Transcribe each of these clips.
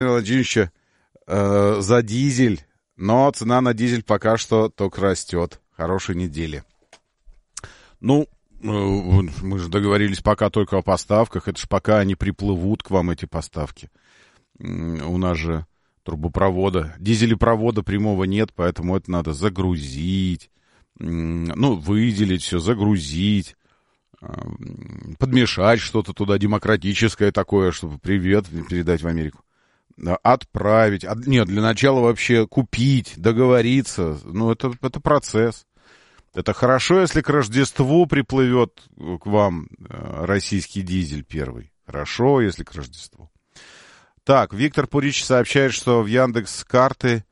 Владимировича за дизель, но цена на дизель пока что только растет. Хорошей недели. Ну, мы же договорились пока только о поставках. Это ж пока они приплывут к вам, эти поставки. У нас же трубопровода, дизелепровода прямого нет, поэтому это надо загрузить, ну, выделить все, загрузить, подмешать что-то туда демократическое такое, чтобы привет передать в Америку. Отправить. Нет, для начала вообще купить, договориться. Ну, это процесс. Это хорошо, если к Рождеству приплывет к вам российский дизель первый. Хорошо, если к Рождеству. Так, Виктор Пурич сообщает, что в Яндекс.Карты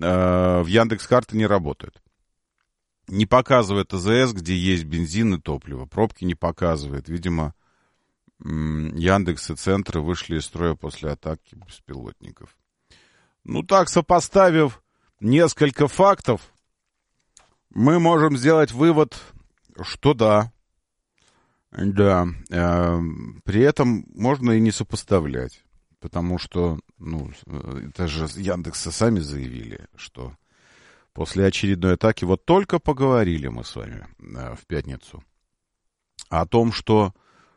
не работают. Не показывает АЗС, где есть бензин и топливо. Пробки не показывает. Видимо, Яндекс и центры вышли из строя после атаки беспилотников. Ну так, сопоставив несколько фактов, мы можем сделать вывод, что да. Да. При этом можно и не сопоставлять. Потому что, ну, это же Яндексы сами заявили, что после очередной атаки, вот только поговорили мы с вами в пятницу о том, что,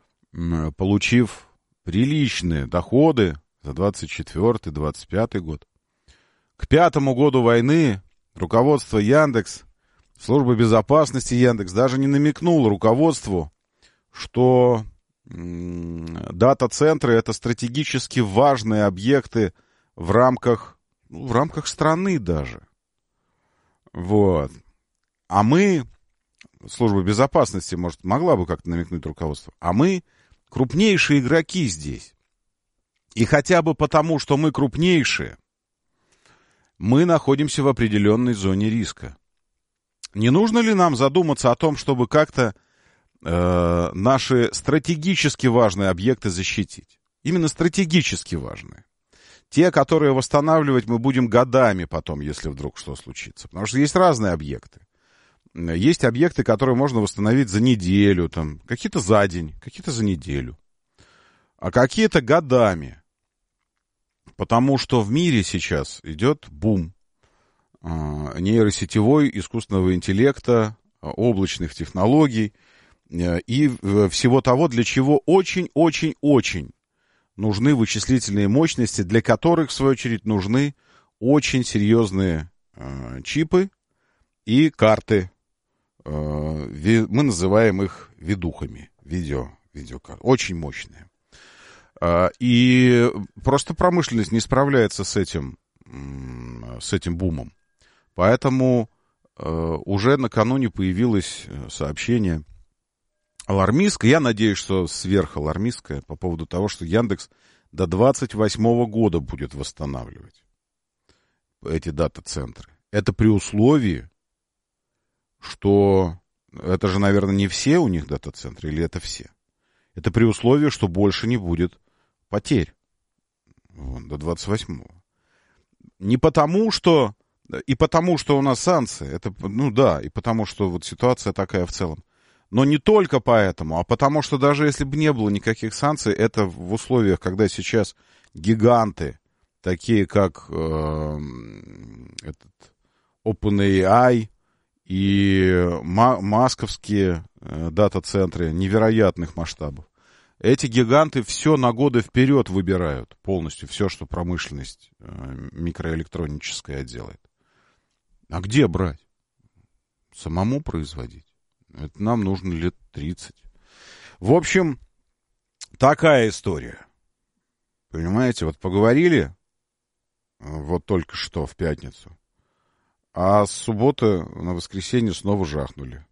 получив приличные доходы за 24-25 год, к 5-му году войны руководство Яндекс, служба безопасности Яндекс даже не намекнуло руководству, что дата-центры — это стратегически важные объекты в рамках страны даже. Вот. А мы, служба безопасности, может, могла бы как-то намекнуть руководство, а мы крупнейшие игроки здесь. И хотя бы потому, что мы крупнейшие, мы находимся в определенной зоне риска. Не нужно ли нам задуматься о том, чтобы как-то наши стратегически важные объекты защитить? Именно стратегически важные. Те, которые восстанавливать мы будем годами потом, если вдруг что случится. Потому что есть разные объекты. Есть объекты, которые можно восстановить за неделю, там, какие-то за день, какие-то за неделю. А какие-то годами. Потому что в мире сейчас идет бум нейросетевой, искусственного интеллекта, облачных технологий и всего того, для чего очень-очень-очень нужны вычислительные мощности, для которых, в свою очередь, нужны очень серьезные чипы и карты. Мы называем их видухами, видеокарты. Очень мощные. И просто промышленность не справляется с этим бумом. Поэтому уже накануне появилось сообщение алармистское, я надеюсь, что сверхалармистское, по поводу того, что Яндекс до 28 года будет восстанавливать эти дата-центры. Это при условии, что... Это же, наверное, не все у них дата-центры, или это все? Это при условии, что больше не будет потерь. Вон, до 28-го. Не потому, что... И потому, что у нас санкции. Это, ну да, и потому, что вот ситуация такая в целом. Но не только поэтому, а потому, что даже если бы не было никаких санкций, это в условиях, когда сейчас гиганты, такие как OpenAI и масковские дата-центры невероятных масштабов, эти гиганты все на годы вперед выбирают полностью, все, что промышленность микроэлектроническая делает. А где брать? Самому производить? Это нам нужно лет 30. В общем, такая история. Понимаете, вот поговорили вот только что в пятницу, а с субботы на воскресенье снова жахнули.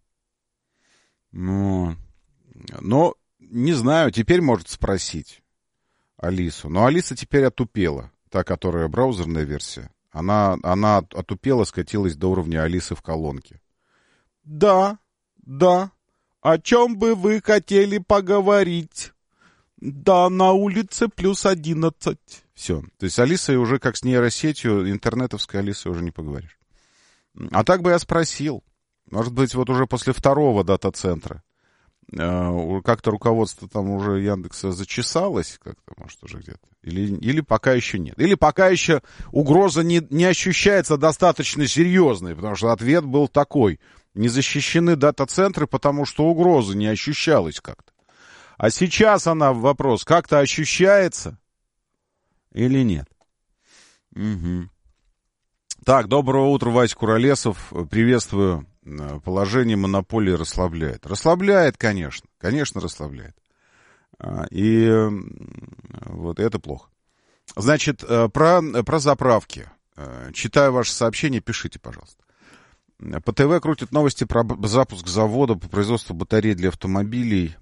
Но не знаю, теперь может спросить Алису. Но Алиса теперь отупела, та, которая браузерная версия. Она отупела, скатилась до уровня Алисы в колонке. Да, о чем бы вы хотели поговорить? Да, на улице плюс 11. Все. То есть Алиса уже как с нейросетью, интернетовской Алисой уже не поговоришь. А так бы я спросил. Может быть, вот уже после второго дата-центра как-то руководство там уже Яндекса зачесалось как-то, может, уже где-то. Или пока еще нет. Или пока еще угроза не ощущается достаточно серьезной, потому что ответ был такой. Не защищены дата-центры, потому что угроза не ощущалась как-то. А сейчас вопрос, как-то ощущается или нет? Угу. Так, доброго утра, Вася Куролесов. Приветствую. Положение монополии расслабляет. Расслабляет, конечно. Конечно, расслабляет. И вот это плохо. Значит, про заправки. Читаю ваши сообщения, пишите, пожалуйста. По ТВ крутят новости про запуск завода по производству батарей для автомобилей.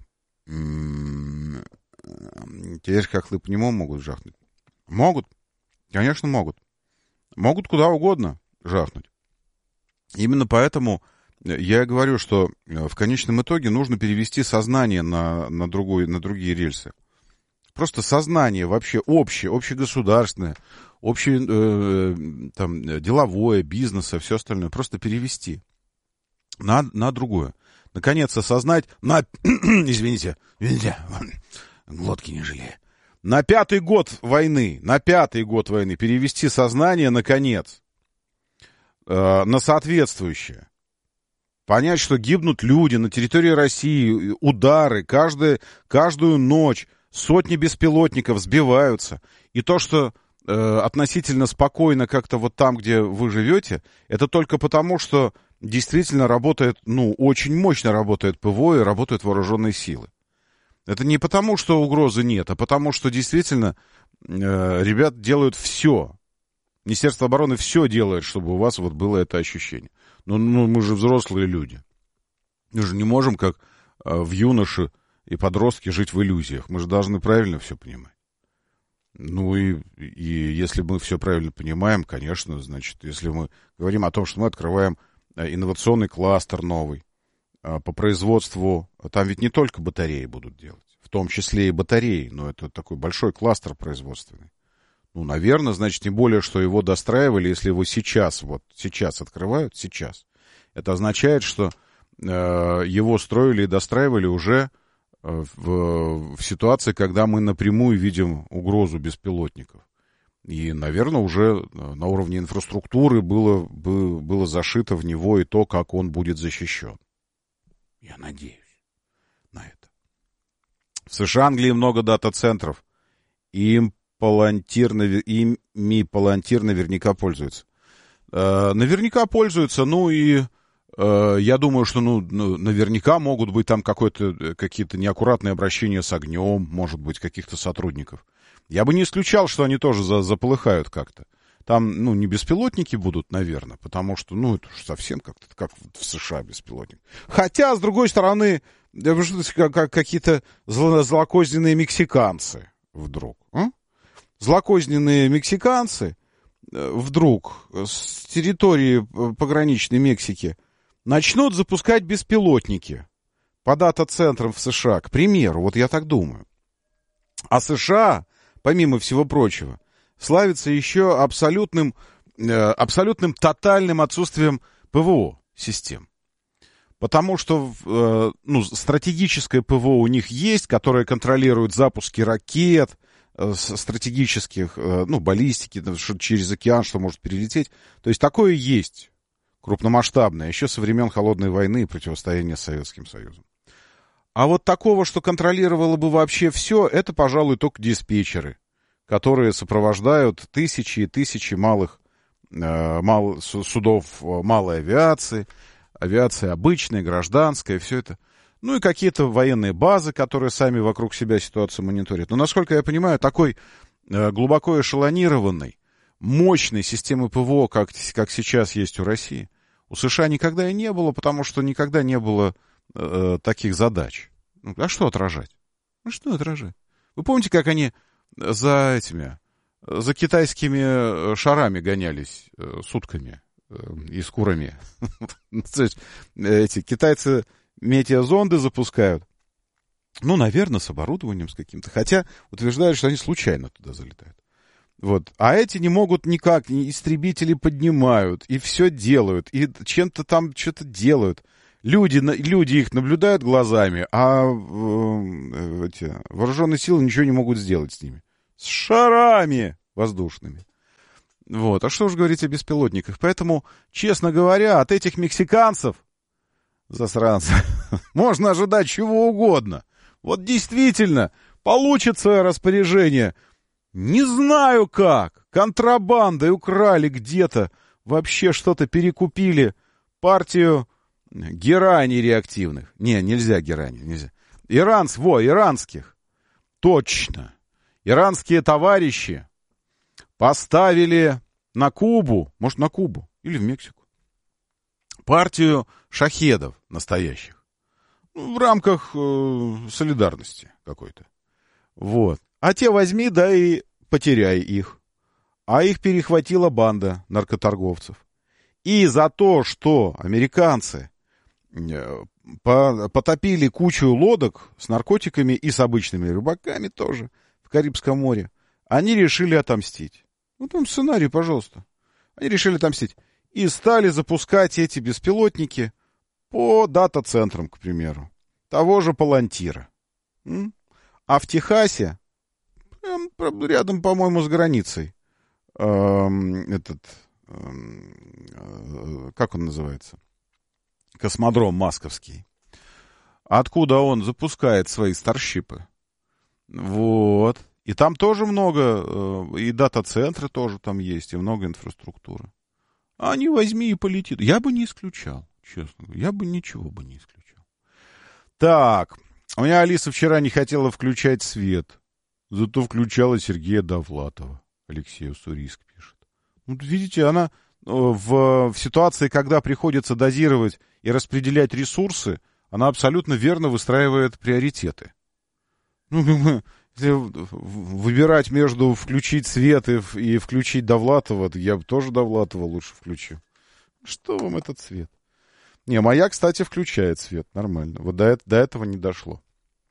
Теперь хохлы по нему могут жахнуть. Могут. Конечно, могут. Могут куда угодно жахнуть. Именно поэтому я говорю, что в конечном итоге нужно перевести сознание на другие рельсы. Просто сознание вообще общегосударственное, деловое, бизнеса, все остальное. Просто перевести на другое. Наконец осознать, извините, глотки не жалею. На пятый год войны перевести сознание, наконец, на соответствующее. Понять, что гибнут люди на территории России, удары, каждую ночь сотни беспилотников сбиваются. И то, что относительно спокойно как-то вот там, где вы живете, это только потому, что действительно работает, очень мощно работает ПВО и работают вооруженные силы. Это не потому, что угрозы нет, а потому, что действительно ребят делают все. Министерство обороны все делает, чтобы у вас вот было это ощущение. Мы же взрослые люди. Мы же не можем, как в юноши и подростки, жить в иллюзиях. Мы же должны правильно все понимать. И если мы все правильно понимаем, конечно, значит, если мы говорим о том, что мы открываем инновационный кластер новый по производству, там ведь не только батареи будут делать, в том числе и батареи, но это такой большой кластер производственный. Наверное, значит, тем более, что его достраивали, если его сейчас открывают, это означает, что его строили и достраивали уже в ситуации, когда мы напрямую видим угрозу беспилотников. И, наверное, уже на уровне инфраструктуры было зашито в него и то, как он будет защищен. Я надеюсь на это. В США, Англии много дата-центров. Ими Палантир наверняка пользуется. Наверняка пользуются, я думаю, что, наверняка могут быть там какие-то неаккуратные обращения с огнем, может быть, каких-то сотрудников. Я бы не исключал, что они тоже заполыхают как-то. Там, не беспилотники будут, наверное, потому что, это уж совсем как в США беспилотник. Хотя, с другой стороны, какие-то злокозненные мексиканцы вдруг, Злокозненные мексиканцы вдруг с территории пограничной Мексики начнут запускать беспилотники по дата-центрам в США, к примеру, вот я так думаю. А США, помимо всего прочего, славится еще абсолютным тотальным отсутствием ПВО-систем. Потому что стратегическое ПВО у них есть, которое контролирует запуски ракет, стратегических, баллистики, через океан, что может перелететь. То есть такое есть, крупномасштабное, еще со времен Холодной войны и противостояния с Советским Союзом. А вот такого, что контролировало бы вообще все, это, пожалуй, только диспетчеры, которые сопровождают тысячи и тысячи малых судов малой авиации обычной, гражданской, все это. И какие-то военные базы, которые сами вокруг себя ситуацию мониторят. Но, насколько я понимаю, такой глубоко эшелонированной, мощной системы ПВО, как сейчас есть у России, у США никогда и не было, потому что никогда не было таких задач. А что отражать? Что отражать? Вы помните, как они за китайскими шарами гонялись сутками и с курами? То есть эти китайцы метеозонды запускают. Наверное, с оборудованием с каким-то. Хотя утверждают, что они случайно туда залетают. Вот. А эти не могут никак, истребители поднимают, и все делают, и чем-то там что-то делают. Люди их наблюдают глазами, а эти вооруженные силы ничего не могут сделать с ними. С шарами воздушными. Вот. А что уж говорить о беспилотниках. Поэтому, честно говоря, от этих мексиканцев, засранцев, можно ожидать чего угодно. Вот действительно, получит свое распоряжение. Не знаю как. Контрабандой украли где-то. Вообще что-то перекупили. Партию герани реактивных. Не, нельзя герани, нельзя. Иранских. Точно. Иранские товарищи поставили на Кубу, может, на Кубу или в Мексику, партию шахедов настоящих. В рамках солидарности какой-то. Вот. А те возьми, да и потеряй их. А их перехватила банда наркоторговцев. И за то, что американцы потопили кучу лодок с наркотиками и с обычными рыбаками тоже в Карибском море, они решили отомстить. Ну, там сценарий, пожалуйста. Они решили отомстить. И стали запускать эти беспилотники по дата-центрам, к примеру. Того же Палантира. А в Техасе, рядом, по-моему, с границей, как он называется? Космодром Масковский. Откуда он запускает свои старшипы. Вот. И там тоже много, и дата-центры тоже там есть, и много инфраструктуры. А не возьми и полетит. Я бы не исключал, честно. Я бы ничего бы не исключал. Так, у меня Алиса вчера не хотела включать свет, зато включала Сергея Довлатова. Алексей Уссурийск пишет. Вот видите, она в ситуации, когда приходится дозировать и распределять ресурсы, она абсолютно верно выстраивает приоритеты. Если выбирать между включить свет и включить Довлатова, я бы тоже Довлатова лучше включу. Что вам этот свет? Не, моя, кстати, включает свет, нормально. Вот до этого не дошло.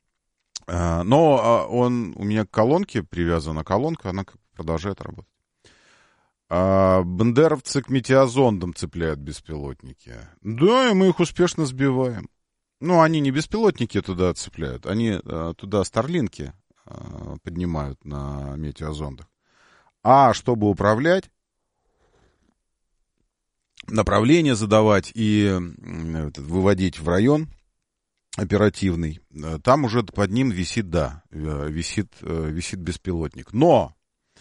Но у меня к колонке привязана колонка, она продолжает работать. Бандеровцы к метеозондам цепляют беспилотники. Да, и мы их успешно сбиваем. Ну, они не беспилотники туда цепляют, они туда старлинки поднимают на метеозондах. А чтобы управлять, направление задавать и выводить в район оперативный, там уже под ним висит беспилотник. Но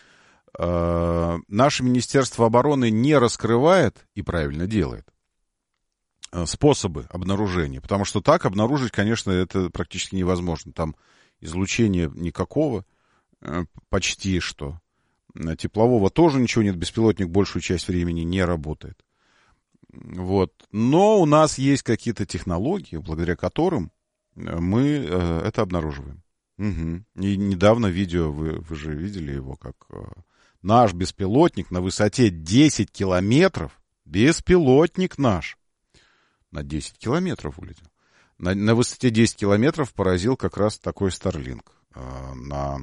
наше Министерство обороны не раскрывает и правильно делает способы обнаружения, потому что так обнаружить, конечно, это практически невозможно. Там излучения никакого, почти что. Теплового тоже ничего нет, беспилотник большую часть времени не работает. Вот. Но у нас есть какие-то технологии, благодаря которым мы это обнаруживаем. Угу. И недавно видео, вы же видели его, как наш беспилотник на высоте 10 километров, беспилотник наш, на 10 километров улетел. На высоте 10 километров поразил как раз такой Starlink на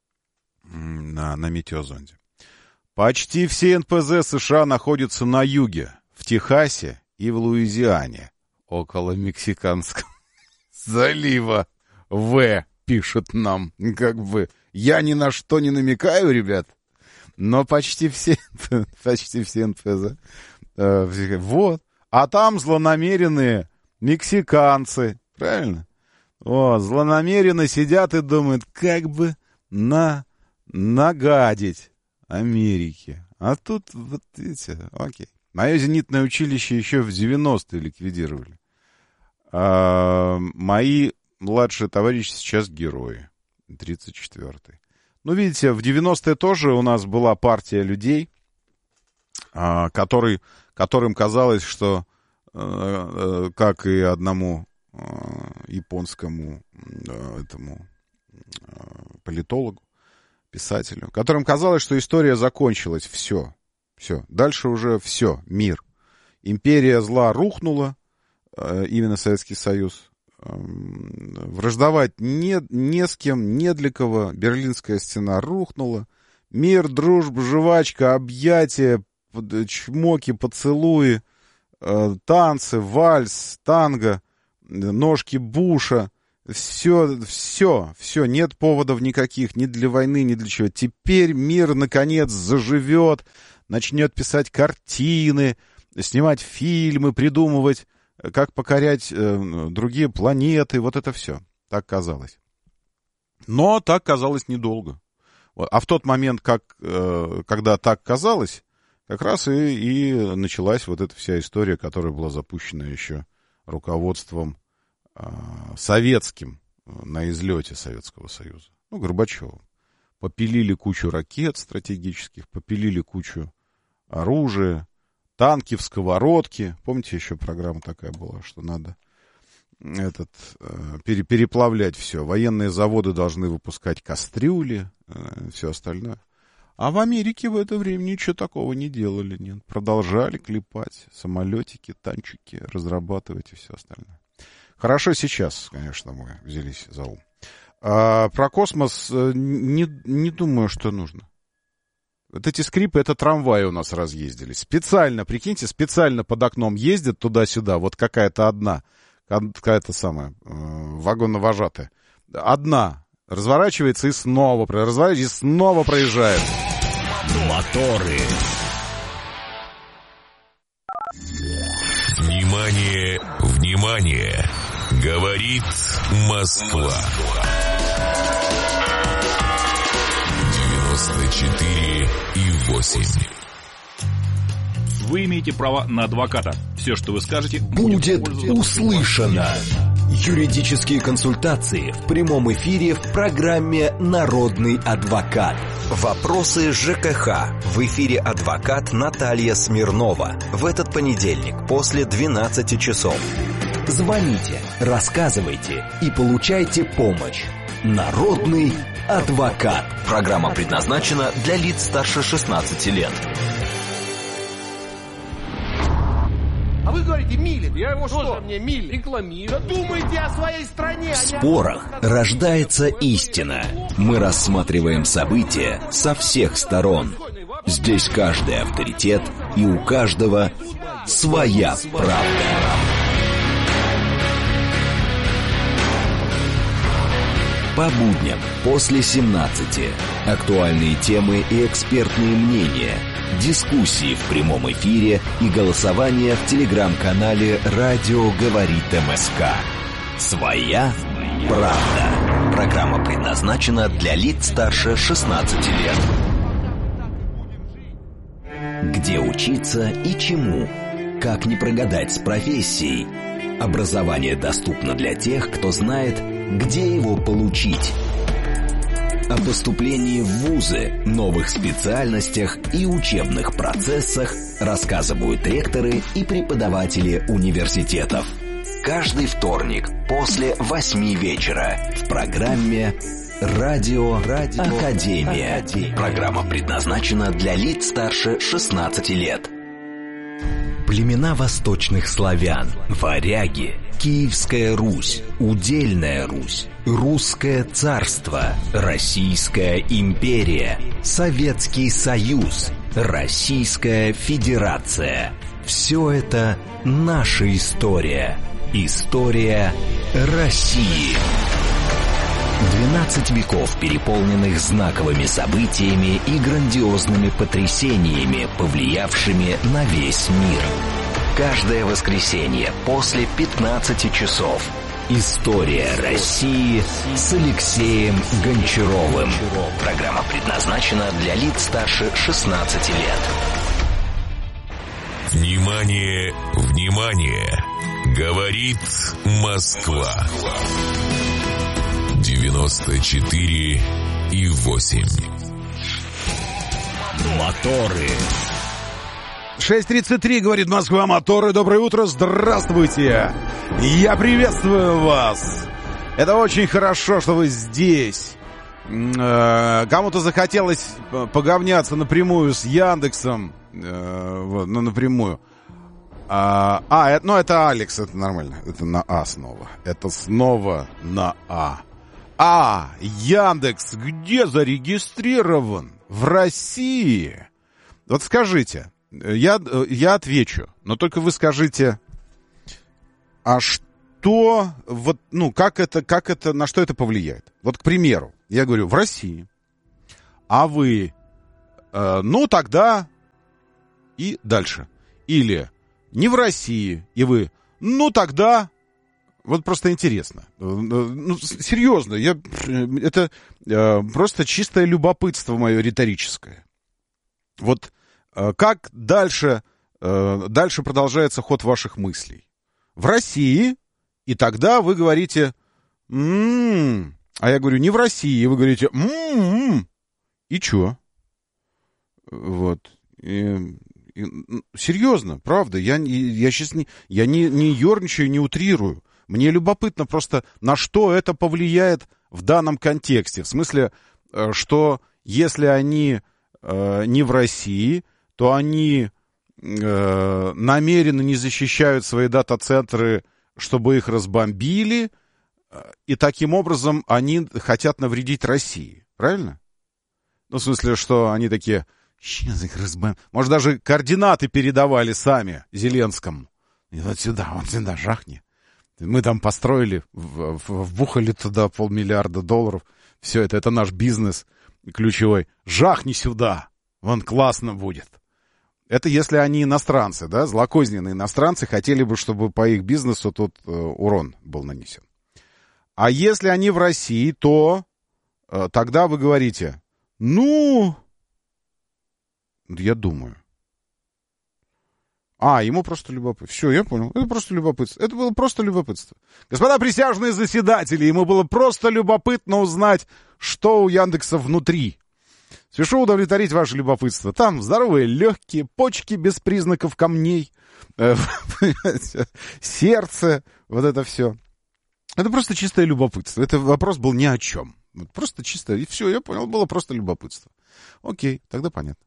метеозонде. Почти все НПЗ США находятся на юге, в Техасе и в Луизиане, около Мексиканского залива. В пишет нам, как бы. Я ни на что не намекаю, ребят, но почти все НПЗ. Вот. А там злонамеренные мексиканцы, правильно? Вот, злонамеренно сидят и думают, как бы нагадить Америке. А тут, вот видите, окей. Мое зенитное училище еще в 90-е ликвидировали. Мои младшие товарищи сейчас герои. 34-й. Ну, видите, в 90-е тоже у нас была партия людей, которым казалось, что, как и одному японскому этому политологу, писателю, которым казалось, что история закончилась, все. Дальше уже все, мир. Империя зла рухнула, именно Советский Союз. Враждовать не с кем, не для кого. Берлинская стена рухнула. Мир, дружба, жвачка, объятия, чмоки, поцелуи, танцы, вальс, танго, ножки Буша. Все, нет поводов никаких, ни для войны, ни для чего. Теперь мир, наконец, заживет, начнет писать картины, снимать фильмы, придумывать, как покорять другие планеты. Вот это все. Так казалось. Но так казалось недолго. А в тот момент, когда так казалось, как раз и началась вот эта вся история, которая была запущена еще руководством советским на излете Советского Союза. Горбачевым. Попилили кучу ракет стратегических, попилили кучу оружия, танки в сковородке. Помните, еще программа такая была, что надо переплавлять все. Военные заводы должны выпускать кастрюли, все остальное. А в Америке в это время ничего такого не делали. Нет. Продолжали клепать самолетики, танчики, разрабатывать и все остальное. Хорошо сейчас, конечно, мы взялись за ум. А про космос не думаю, что нужно. Вот эти скрипы, это трамваи у нас разъездились. Специально, прикиньте, специально под окном ездят туда-сюда. Вот какая-то самая вагонно-вожатая. Одна разворачивается и снова разворачивается, и снова проезжает. Моторы. Внимание, внимание! Говорит Москва. 94,8. Вы имеете право на адвоката. Все, что вы скажете, будет услышано. Юридические консультации в прямом эфире в программе «Народный адвокат». Вопросы ЖКХ. В эфире адвокат Наталья Смирнова. В этот понедельник после 12 часов. Звоните, рассказывайте и получайте помощь. Народный адвокат. Программа предназначена для лиц старше 16 лет. А вы говорите, милит. Я его что? Мне милит. Рекламирую. Думайте о своей стране. В спорах рождается истина. Мы рассматриваем события со всех сторон. Здесь каждый авторитет, и у каждого своя правда. По будням после 17. Актуальные темы и экспертные мнения. Дискуссии в прямом эфире и голосование в телеграм-канале «Радио говорит МСК». Своя правда. Программа предназначена для лиц старше 16 лет. Где учиться и чему? Как не прогадать с профессией? Образование доступно для тех, кто знает, где его получить. О поступлении в вузы, новых специальностях и учебных процессах рассказывают ректоры и преподаватели университетов. Каждый вторник после 8 вечера в программе «Радио Академия». Программа предназначена для лиц старше 16 лет. Племена восточных славян, варяги, Киевская Русь, Удельная Русь, Русское царство, Российская империя, Советский Союз, Российская Федерация. Все это наша история. История России. 12 веков, переполненных знаковыми событиями и грандиозными потрясениями, повлиявшими на весь мир. Каждое воскресенье после 15 часов. История России с Алексеем Гончаровым. Программа предназначена для лиц старше 16 лет. Внимание, внимание! Говорит Москва. 94,8. Моторы. 6:33, говорит Москва, моторы. Доброе утро, здравствуйте. Я приветствую вас. Это очень хорошо, что вы здесь. Кому-то захотелось поговняться напрямую с Яндексом. Напрямую. Это Алекс, это нормально. Это на А снова. Это снова на А. Яндекс где зарегистрирован? В России. Вот скажите, Я отвечу, но только вы скажите, а что, вот, ну, как это, на что это повлияет? Вот, к примеру, я говорю, в России, а вы, ну, тогда и дальше. Или не в России, и вы, ну, тогда, вот просто интересно. Ну, серьезно, это просто чистое любопытство мое риторическое. Вот как дальше продолжается ход ваших мыслей? В России, и тогда вы говорите, а я говорю, не в России, и вы говорите, и чё? Вот. Серьезно, правда, я сейчас не ерничаю, не утрирую. Мне любопытно просто, на что это повлияет в данном контексте. В смысле, что если они не в России, то они намеренно не защищают свои дата-центры, чтобы их разбомбили, и таким образом они хотят навредить России. Правильно? Ну, в смысле, что они такие, сейчас их разбомбим. Может, даже координаты передавали сами Зеленскому. И вот сюда жахни. Мы там построили, вбухали туда $500 миллиарда. Все это наш бизнес ключевой. Жахни сюда, вон классно будет. Это если они иностранцы, да, злокозненные иностранцы, хотели бы, чтобы по их бизнесу тут урон был нанесен. А если они в России, то тогда вы говорите, ну, я думаю. Ему просто любопытно. Все, я понял. Это просто любопытство. Это было просто любопытство. Господа присяжные заседатели, ему было просто любопытно узнать, что у Яндекса внутри. Спешу удовлетворить ваше любопытство. Там здоровые легкие, почки без признаков камней, сердце, вот это все. Это просто чистое любопытство. Это вопрос был ни о чем. Просто чисто, и все, я понял, было просто любопытство. Окей, тогда понятно.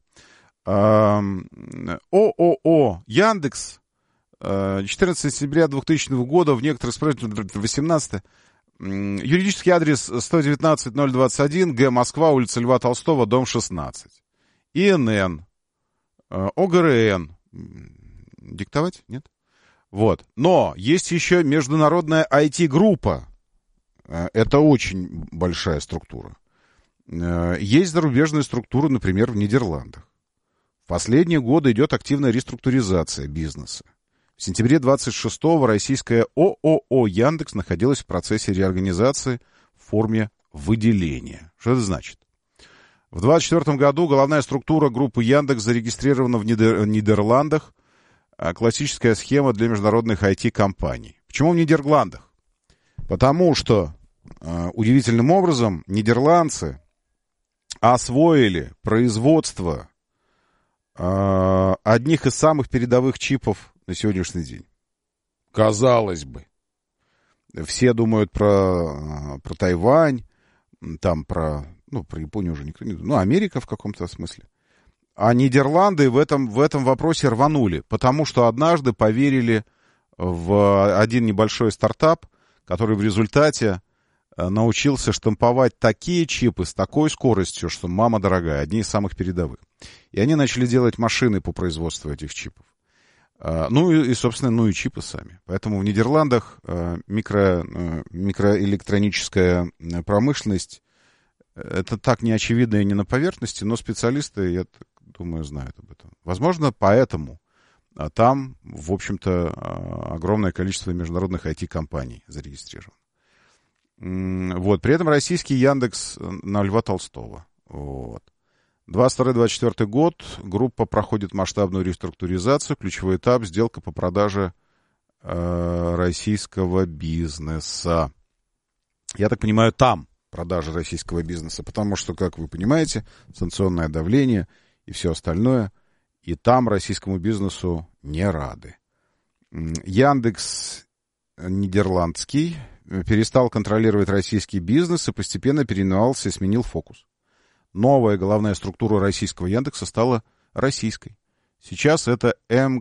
ООО «Яндекс», 14 сентября 2000 года, в некоторых справках 18. Юридический адрес 119-021, Г. Москва, улица Льва Толстого, дом 16. ИНН, ОГРН. Диктовать? Нет? Вот. Но есть еще международная IT-группа. Это очень большая структура. Есть зарубежные структуры, например, в Нидерландах. В последние годы идет активная реструктуризация бизнеса. В сентябре 26-го российская ООО «Яндекс» находилась в процессе реорганизации в форме выделения. Что это значит? В 2024 году головная структура группы «Яндекс» зарегистрирована в Нидерландах. Классическая схема для международных IT-компаний. Почему в Нидерландах? Потому что удивительным образом нидерландцы освоили производство одних из самых передовых чипов на сегодняшний день. Казалось бы. Все думают про Тайвань, там про Японию уже никто не думает. Америка в каком-то смысле. А Нидерланды в этом вопросе рванули, потому что однажды поверили в один небольшой стартап, который в результате научился штамповать такие чипы с такой скоростью, что мама дорогая, одни из самых передовых. И они начали делать машины по производству этих чипов. Собственно, и чипы сами. Поэтому в Нидерландах микроэлектроническая промышленность, это так не очевидно и не на поверхности, но специалисты, я думаю, знают об этом. Возможно, поэтому там, в общем-то, огромное количество международных IT-компаний зарегистрировано. Вот. При этом российский Яндекс на Льва Толстого. Вот. 22-24 год. Группа проходит масштабную реструктуризацию. Ключевой этап — сделка по продаже российского бизнеса. Я так понимаю, там продажа российского бизнеса, потому что, как вы понимаете, санкционное давление и все остальное, и там российскому бизнесу не рады. Яндекс нидерландский перестал контролировать российский бизнес и постепенно переименовался и сменил фокус. Новая головная структура российского Яндекса стала российской. Сейчас это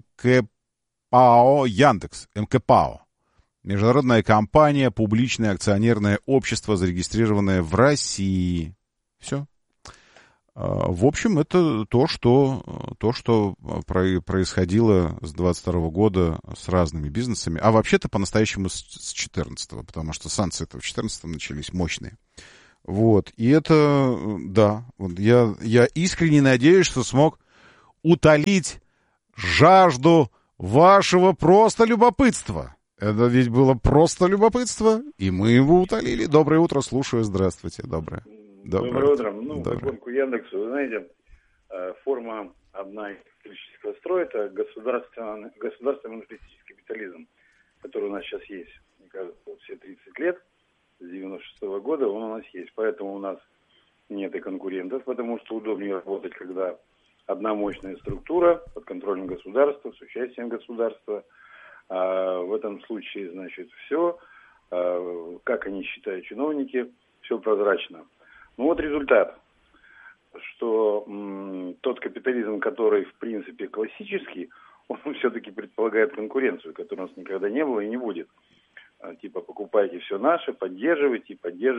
МКПАО Яндекс, МКПАО. Международная компания, публичное акционерное общество, зарегистрированное в России. Все. В общем, это то, что происходило с 22 года с разными бизнесами. А вообще-то по-настоящему с 14-го, потому что санкции в 14-м начались мощные. Вот. И это, да, вот я искренне надеюсь, что смог утолить жажду вашего просто любопытства. Это ведь было просто любопытство, и мы его утолили. Доброе утро, слушаю, здравствуйте, доброе. Доброе утро. Вдогонку Яндексу, вы знаете, форма одна из капиталистического строя — это государственный монополистический капитализм, который у нас сейчас есть. Мне кажется, все 30 лет, с 96-го года он у нас есть. Поэтому у нас нет и конкурентов, потому что удобнее работать, когда одна мощная структура под контролем государства, с участием государства. В этом случае, значит, все, как они считают чиновники, все прозрачно. Ну вот результат, что тот капитализм, который в принципе классический, он все-таки предполагает конкуренцию, которой у нас никогда не было и не будет. Типа покупайте все наше, поддерживайте.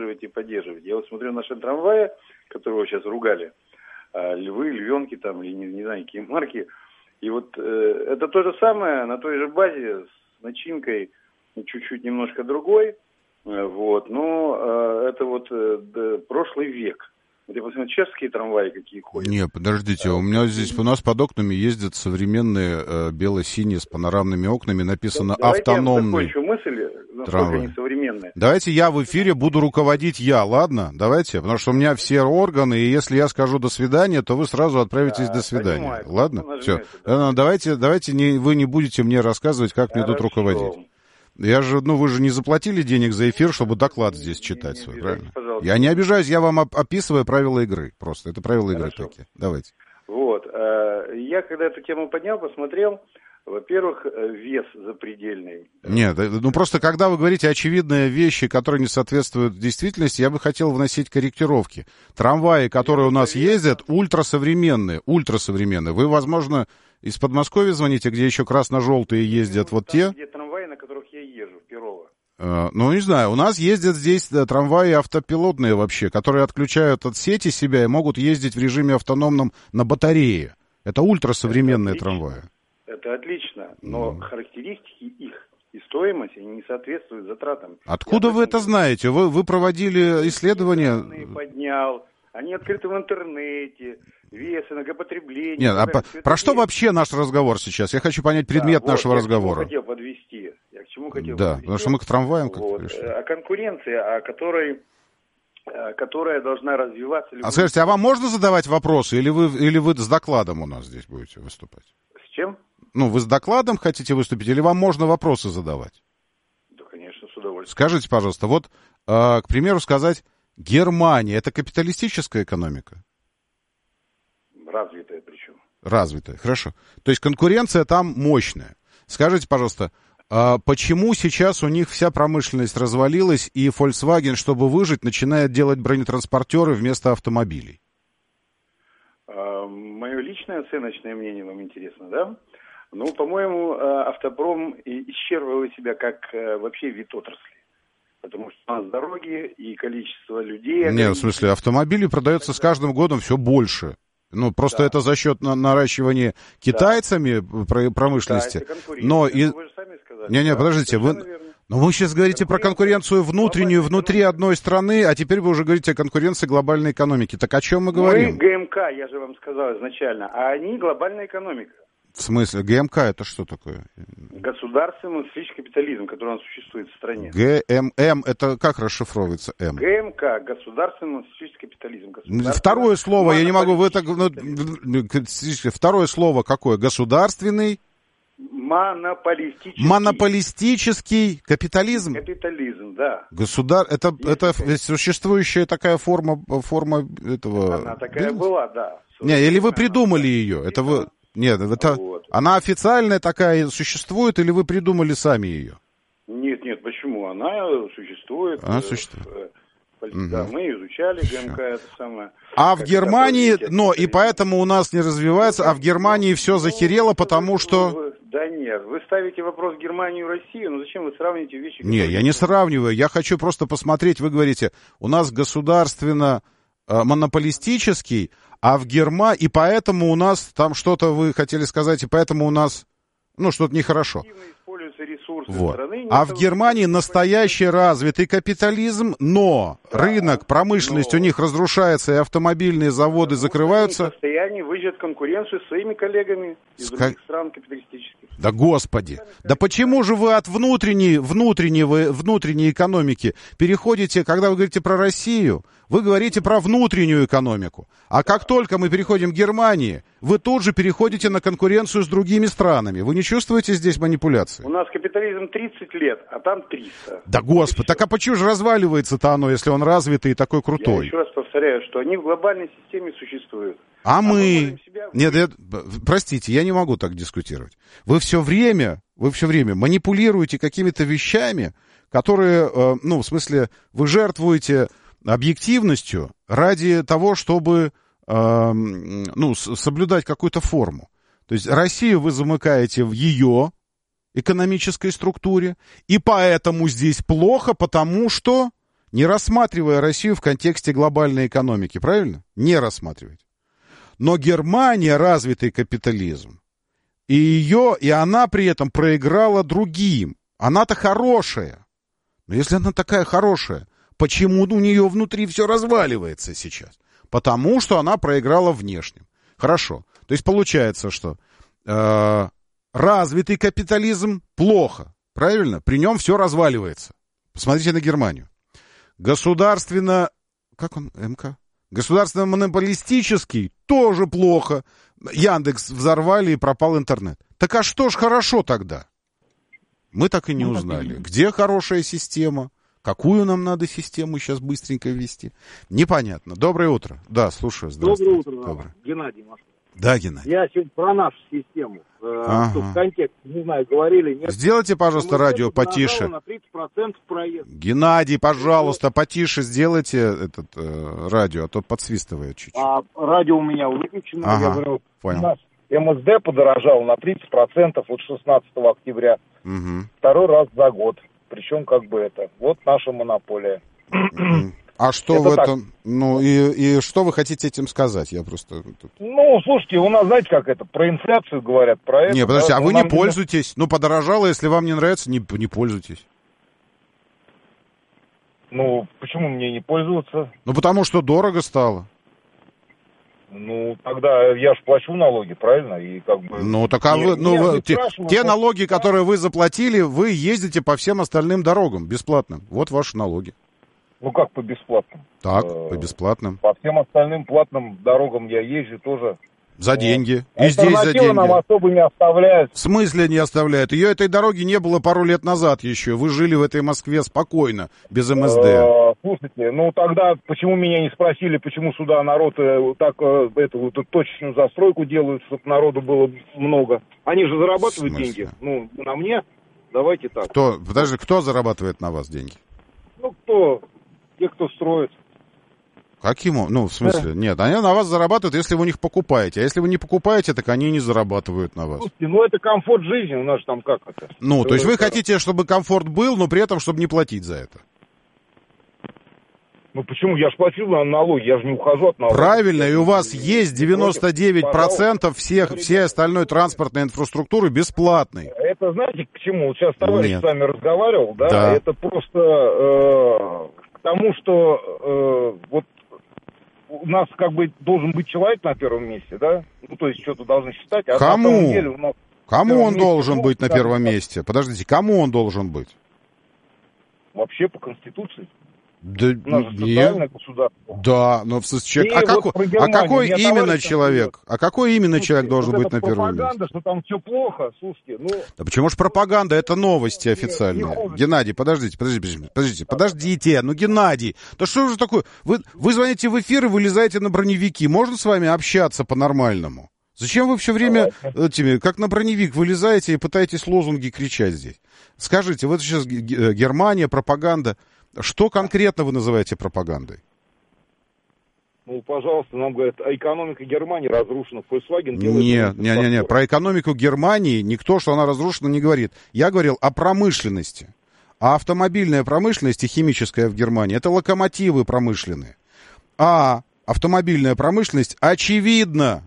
Я вот смотрю наши трамваи, которые сейчас ругали, львы, львенки там, или не знаю, какие марки. И вот это то же самое, на той же базе, с начинкой чуть-чуть немножко другой. Вот, но это вот прошлый век. Вот я посмотрю, чешские трамваи какие ходят. Не, подождите, у нас под окнами ездят современные бело-синие с панорамными окнами, написано автономный. Давайте я закончу мысль, насколько они современные. Давайте я в эфире буду руководить ладно? Давайте, потому что у меня все органы, и если я скажу «до свидания», то вы сразу отправитесь «до свидания». Понимаю, ладно? Все. Давайте вы не будете мне рассказывать, как мне тут руководить. Вы же не заплатили денег за эфир, чтобы доклад здесь читать свой, правильно? Пожалуйста. Я не обижаюсь, я вам описываю правила игры. Просто это правила игры такие. Давайте. Вот. Я когда эту тему поднял, посмотрел, во-первых, вес запредельный. Нет, просто когда вы говорите очевидные вещи, которые не соответствуют действительности, я бы хотел вносить корректировки. Трамваи, которые у нас ездят, ультрасовременные. Вы, возможно, из Подмосковья звоните, где еще красно-желтые ездят вот те. Где трамваи, на которых я езжу, в Перово. Не знаю, у нас ездят здесь трамваи автопилотные вообще, которые отключают от сети себя и могут ездить в режиме автономном на батарее. Это ультрасовременные трамваи. Это отлично, но характеристики их и стоимость они не соответствуют затратам. Откуда вы это знаете? Вы проводили исследования? Поднял, они открыты в интернете, вес, энергопотребление. Нет, про что вообще наш разговор сейчас? Я хочу понять предмет нашего разговора. Я к чему хотел подвести. Да, потому что мы к трамваям как-то пришли. О конкуренции, которая должна развиваться. Скажите, а вам можно задавать вопросы, или вы с докладом у нас здесь будете выступать? С чем? Вы с докладом хотите выступить, или вам можно вопросы задавать? Да, конечно, с удовольствием. Скажите, пожалуйста, к примеру, сказать, Германия — это капиталистическая экономика? Развитая причем. Развитая, хорошо. То есть конкуренция там мощная. Скажите, пожалуйста, почему сейчас у них вся промышленность развалилась, и Volkswagen, чтобы выжить, начинает делать бронетранспортеры вместо автомобилей? Мое личное оценочное мнение вам интересно, да? По-моему, автопром исчерпывает себя как вообще вид отрасли. Потому что у нас дороги и количество людей... Нет, в смысле, автомобилей продается с каждым годом все больше. Просто это за счет наращивания китайцами промышленности. Да, это Но вы же сами сказали. Не, подождите, вы сейчас говорите про конкуренцию внутреннюю, внутри одной страны, а теперь вы уже говорите о конкуренции глобальной экономики. Так о чем мы говорим? Мы ГМК, я же вам сказал изначально, а они глобальная экономика. В смысле? ГМК это что такое? Государственный монополистический капитализм, который у нас существует в стране. ГММ, это как расшифровывается М? ГМК, государственный монополистический капитализм. Второе слово, я не могу, второе слово какое? Государственный? Монополистический капитализм? Капитализм, да. Это существующая такая форма этого... Она такая была, да. Или вы придумали ее? Это вы... Нет, она официальная такая существует, или вы придумали сами ее? Нет, почему? Она существует. Да, мы изучали ГМК, это самое. А в Германии, и поэтому у нас не развивается, а в Германии все захерело, потому что... Да нет, вы ставите вопрос Германию и Россию, зачем вы сравниваете вещи? Не, я не сравниваю, я хочу просто посмотреть, вы говорите, у нас государственно монополистический, А в Германии, и поэтому у нас, там что-то вы хотели сказать, и поэтому у нас, ну, что-то нехорошо. Вот. А в Германии настоящий развитый капитализм, но рынок, промышленность у них разрушается, и автомобильные заводы закрываются. В состоянии выжать конкуренцию с своими коллегами из других стран капиталистических. Да господи! Да почему же вы от внутренней экономики переходите, когда вы говорите про Россию, вы говорите про внутреннюю экономику. А как только мы переходим к Германии, вы тут же переходите на конкуренцию с другими странами. Вы не чувствуете здесь манипуляции? У нас капитализм 30 лет, а там 300. Да господи, так а почему же разваливается-то оно, если он развитый и такой крутой? Я еще раз повторяю, что они в глобальной системе существуют. А мы... Нет, простите, я не могу так дискутировать. Вы все время манипулируете какими-то вещами, которые, ну, в смысле, вы жертвуете объективностью ради того, чтобы, ну, соблюдать какую-то форму. То есть Россию вы замыкаете в ее экономической структуре, и поэтому здесь плохо, потому что, не рассматривая Россию в контексте глобальной экономики, правильно? Не рассматривать. Но Германия развитый капитализм, и она при этом проиграла другим. Она-то хорошая. Но если она такая хорошая, почему у нее внутри все разваливается сейчас? Потому что она проиграла внешним. Хорошо. То есть получается, что развитый капитализм плохо. Правильно? При нем все разваливается. Посмотрите на Германию. Государственно... Как он? МК? Государственно-монополистический тоже плохо. Яндекс взорвали и пропал интернет. Так а что ж хорошо тогда? Мы так и не узнали. Где хорошая система? Какую нам надо систему сейчас быстренько ввести? Непонятно. Доброе утро. Да, слушаю. Доброе утро. Доброе. Геннадий, Москва. Да, Геннадий. Я сегодня про нашу систему. В контексте, не знаю, говорили, нет. Сделайте, пожалуйста, радио потише. На 30% проезд. Геннадий, пожалуйста, потише сделайте этот радио, а то подсвистывает чуть-чуть. Радио у меня выключено. Ага, я говорю, понял. У нас МСД подорожал на 30% от 16 октября. Угу. Второй раз за год. Причем как бы это. Вот наша монополия. А что это в этом... Так. Ну, и что вы хотите этим сказать? Я просто... Ну, слушайте, у нас, знаете, как это, про инфляцию говорят, про это... Не, подождите, а вы не пользуетесь? Ну, подорожало, если вам не нравится, не пользуйтесь. Ну, почему мне не пользоваться? Ну, потому что дорого стало. Ну, тогда я же плачу налоги, правильно? И как бы... Ну, так а вы... те налоги, которые вы заплатили, вы ездите по всем остальным дорогам бесплатным. Вот ваши налоги. Ну, как по бесплатным? Так, по бесплатным. По всем остальным платным дорогам я езжу тоже. За деньги. И здесь за деньги. Нам особо не оставляют. В смысле не оставляют? Этой дороги не было пару лет назад еще. Вы жили в этой Москве спокойно, без МСД. Слушайте, ну тогда почему меня не спросили, почему сюда народ так эту точечную застройку делают, чтобы народу было много? Они же зарабатывают деньги. Ну, на мне. Давайте так. Подожди, кто зарабатывает на вас деньги? Ну, кто? Те, кто строит. Каким? Ну, в смысле, нет, они на вас зарабатывают, если вы у них покупаете. А если вы не покупаете, так они не зарабатывают на вас. Слушайте, ну это комфорт жизни, у нас же там как это. Ну, то есть вы хотите, чтобы комфорт был, но при этом, чтобы не платить за это. Ну почему? Я же платил налоги, я же не ухожу от налогов. Правильно, и у вас есть 99% всей остальной транспортной инфраструктуры бесплатной. Это знаете к чему? Вот сейчас товарищ с вами разговаривал, да? Это просто к тому, что вот у нас как бы должен быть человек на первом месте, да? Ну, то есть что-то должны считать. А кому? На самом деле у нас кому он должен быть на первом месте? Подождите, кому он должен быть? Вообще по Конституции. Да, нет. Да, но в человек. А какой именно человек? А какой именно человек должен быть на первом месте? Пропаганда, что там все плохо, слушайте. Ну... Да почему же пропаганда? Это новости официальные. Геннадий, подождите. Ну, Геннадий, да что же такое? Вы звоните в эфир и вылезаете на броневики. Можно с вами общаться по-нормальному? Зачем вы все время как на броневик вылезаете и пытаетесь лозунги кричать здесь? Скажите, вот сейчас Германия, пропаганда. Что конкретно вы называете пропагандой? Ну, пожалуйста, нам говорят, экономика Германии разрушена. Volkswagen делает... Не. Про экономику Германии никто, что она разрушена, не говорит. Я говорил о промышленности. А автомобильная промышленность и химическая в Германии — это локомотивы промышленные. А автомобильная промышленность, очевидно,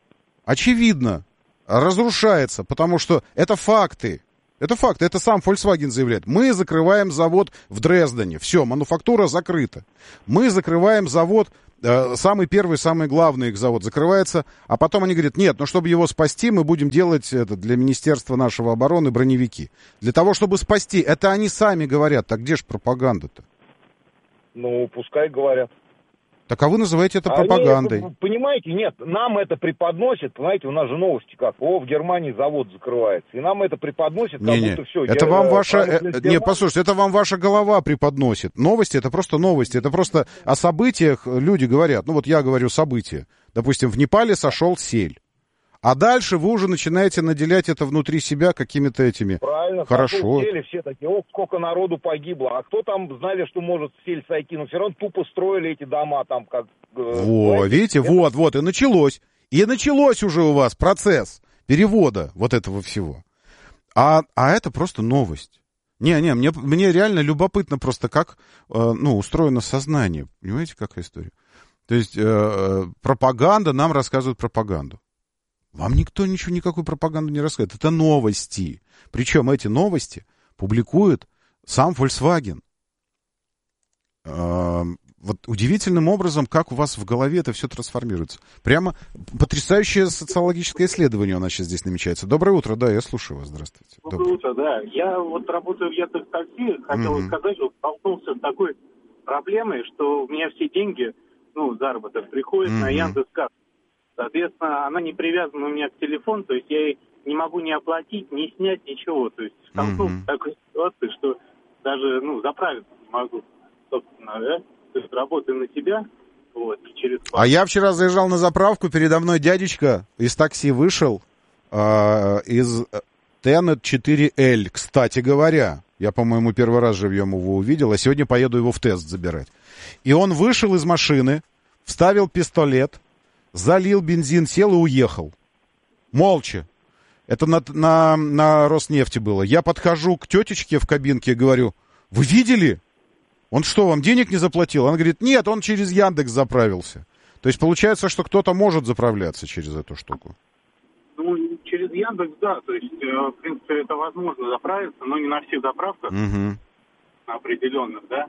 разрушается, потому что это факты. Это факт, это сам Volkswagen заявляет. Мы закрываем завод в Дрездене. Все, мануфактура закрыта. Мы закрываем завод, самый первый, самый главный их завод закрывается. А потом они говорят, нет, чтобы его спасти, мы будем делать это для Министерства нашего обороны броневики. Для того, чтобы спасти. Это они сами говорят. Так где же пропаганда-то? Ну, пускай говорят. Так а вы называете это пропагандой. Они, понимаете, нет, нам это преподносят, понимаете, у нас же новости как, в Германии завод закрывается, и нам это преподносят, как будто все. Это вам ваша, послушайте, это вам ваша голова преподносит. Новости, это просто новости, это просто о событиях люди говорят. Ну вот я говорю события. Допустим, в Непале сошел сель. А дальше вы уже начинаете наделять это внутри себя какими-то этими... Правильно, хорошо. Сели все такие, сколько народу погибло. А кто там знали, что может сель сойти? Но все равно тупо строили эти дома там как... видите, вот, и началось. И началось уже у вас процесс перевода вот этого всего. А это просто новость. Мне реально любопытно просто, как устроено сознание. Понимаете, какая история? То есть пропаганда, нам рассказывает пропаганду. Вам никто никакую пропаганду не рассказывает. Это новости. Причем эти новости публикует сам Volkswagen. Вот удивительным образом, как у вас в голове это все трансформируется. Прямо потрясающее социологическое исследование у нас сейчас здесь намечается. Доброе утро, да, я слушаю вас, здравствуйте. Доброе утро, да. Я вот работаю в Яндекс.Такси, хотел сказать, что столкнулся с такой проблемой, что у меня все деньги, заработок приходит на Яндекс.Карту. Соответственно, она не привязана у меня к телефону, то есть я ей не могу ни оплатить, ни снять, ничего. То есть столкнулся в такой ситуации, что даже, заправиться не могу, собственно, да? То есть работаю на себя, через... А я вчера заезжал на заправку, передо мной дядечка из такси вышел, из Tenet 4L, кстати говоря. Я, по-моему, первый раз живьем его увидел, а сегодня поеду его в тест забирать. И он вышел из машины, вставил пистолет, залил бензин, сел и уехал. Молча. Это на Роснефти было. Я подхожу к тетечке в кабинке и говорю, вы видели? Он что, вам денег не заплатил? Она говорит, нет, он через Яндекс заправился. То есть получается, что кто-то может заправляться через эту штуку. Через Яндекс, да. То есть, в принципе, это возможно заправиться, но не на всех заправках определенных, да.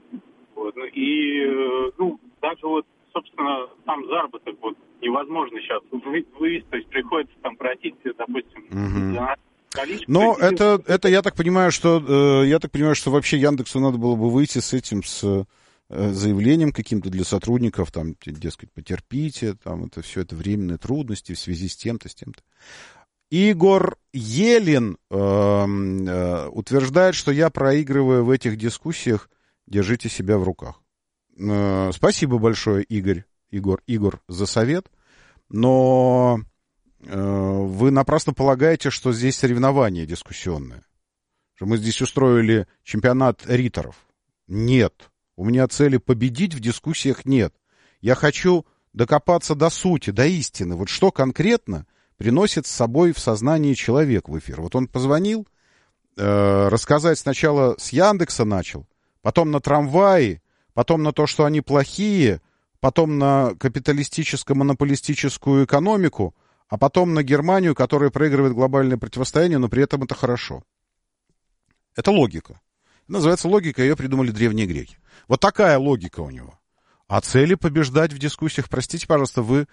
Даже собственно, сам заработок невозможно сейчас вывести, то есть приходится там платить, допустим, за количество. Но это я так понимаю, что вообще Яндексу надо было бы выйти с этим, с заявлением каким-то для сотрудников, там, дескать, потерпите, там, это все это временные трудности в связи с тем-то, с тем-то. Игорь Елин утверждает, что я проигрываю в этих дискуссиях, держите себя в руках. Спасибо большое, Игорь, за совет, но вы напрасно полагаете, что здесь соревнование дискуссионное, что мы здесь устроили чемпионат риторов. Нет, у меня цели победить в дискуссиях нет. Я хочу докопаться до сути, до истины. Вот что конкретно приносит с собой в сознании человек в эфир. Вот он позвонил, рассказать сначала с Яндекса начал, потом на трамваи, потом на то, что они плохие, потом на капиталистическо-монополистическую экономику, а потом на Германию, которая проигрывает глобальное противостояние, но при этом это хорошо. Это логика. Называется логика, ее придумали древние греки. Вот такая логика у него. А цели побеждать в дискуссиях, простите, пожалуйста, вы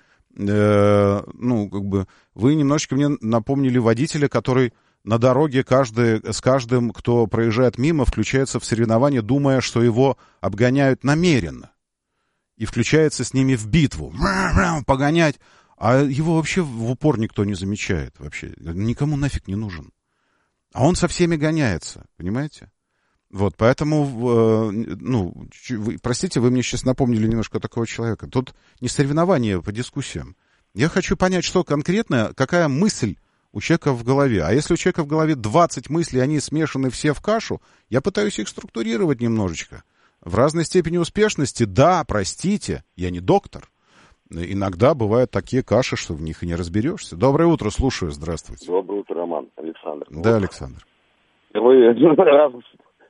немножечко мне напомнили водителя, который на дороге с каждым, кто проезжает мимо, включается в соревнование, думая, что его обгоняют намеренно. И включается с ними в битву. Погонять. А его вообще в упор никто не замечает. Вообще. Никому нафиг не нужен. А он со всеми гоняется. Понимаете? Вот, поэтому, простите, вы мне сейчас напомнили немножко такого человека. Тут не соревнование по дискуссиям. Я хочу понять, что конкретно, какая мысль у человека в голове. А если у человека в голове 20 мыслей, они смешаны все в кашу, я пытаюсь их структурировать немножечко. В разной степени успешности, да, простите, я не доктор. Иногда бывают такие каши, что в них и не разберешься. Доброе утро, слушаю, здравствуйте. Доброе утро, Роман, Александр. Да, Александр. Вы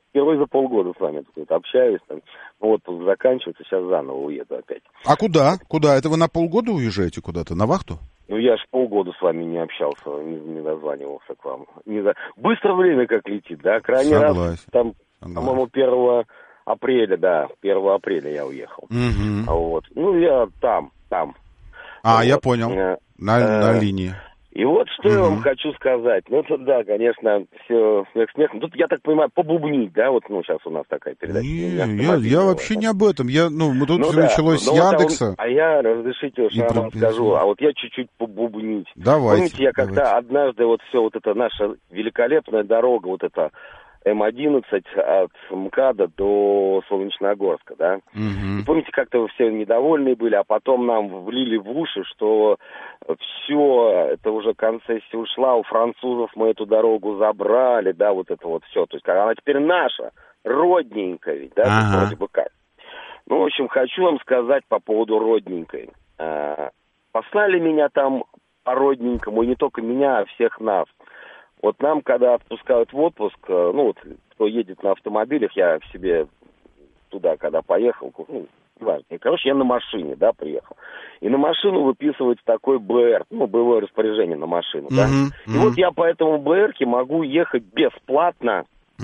впервые за полгода с вами тут общаюсь, там, отпуск заканчивается, сейчас заново уеду опять. А куда? Куда? Это вы на полгода уезжаете куда-то? На вахту? Ну, я ж полгода с вами не общался, не дозванивался к вам. Быстро время как летит, да? Крайний раз, там, по-моему, 1 апреля, да, 1 апреля я уехал. Вот. Ну, я там. Вот. Я понял, на линии. И вот что я вам хочу сказать. Ну, тут, да, конечно, все смех. Тут, я так понимаю, побубнить, да, вот, сейчас у нас такая передача. Я вообще не об этом. Тут все началось с Яндекса. Я, разрешите, что я вам скажу, а вот я чуть-чуть побубнить. Давайте. Помните, я когда однажды вот все вот это наша великолепная дорога, вот эта М-11 от МКАДа до Солнечногорска, да? И помните, как-то все недовольны были, а потом нам влили в уши, что все, это уже концессия ушла, у французов мы эту дорогу забрали, да, вот это вот все. То есть она теперь наша, родненькая ведь, да, вроде бы как. Ну, в общем, хочу вам сказать по поводу родненькой. Послали меня там по родненькому, и не только меня, а всех нас. Вот нам, когда отпускают в отпуск, кто едет на автомобилях, я к себе туда, когда поехал, неважно. Короче, я на машине, да, приехал. И на машину выписывается такой БР, боевое распоряжение на машину, да. И вот я по этому БРке могу ехать бесплатно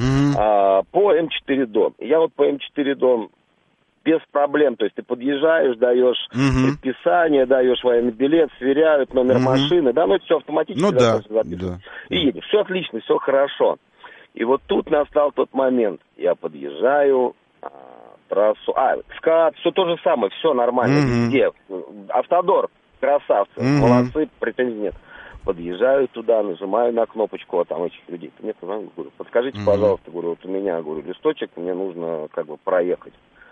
по М4 Дон. Я вот по М4 Дон без проблем, то есть ты подъезжаешь, даешь предписание, даешь военный билет, сверяют номер машины, да, это все автоматически записывается. И едешь. Все отлично, все хорошо. И вот тут настал тот момент, я подъезжаю, трассу, СКАТ, все то же самое, все нормально, везде. Автодор, красавцы, молодцы, претензий нет. Подъезжаю туда, нажимаю на кнопочку, там этих людей нет, говорю, подскажите, пожалуйста, говорю, вот у меня, листочек, мне нужно проехать.